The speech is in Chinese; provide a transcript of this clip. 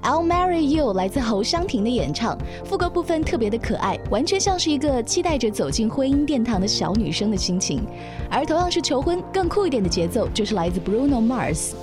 I'll Marry You 来自侯湘婷的演唱，副歌部分特别的可爱，完全像是一个期待着走进婚姻殿堂的小女生的心情。而同样是求婚更酷一点的节奏，就是来自 Bruno Mars